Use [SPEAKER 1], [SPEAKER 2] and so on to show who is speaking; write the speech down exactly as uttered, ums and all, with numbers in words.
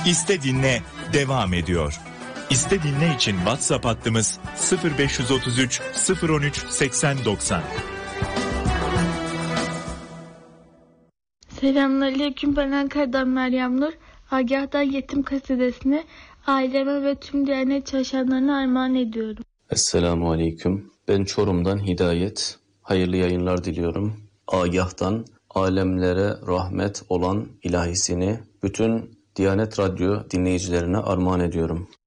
[SPEAKER 1] İste Dinle devam ediyor. İste Dinle için WhatsApp hattımız sıfır beş otuz üç sıfır on üç seksen doksan.
[SPEAKER 2] Selamünaleyküm, ben Ankara'dan Meryem Nur. Agah'tan Yetim Kasidesini aileme ve tüm Diyanet çalışanlarına armağan ediyorum.
[SPEAKER 3] Esselamu Aleyküm. Ben Çorum'dan Hidayet. Hayırlı yayınlar diliyorum. Agah'tan alemlere rahmet olan ilahisini bütün Diyanet Radyo dinleyicilerine armağan ediyorum.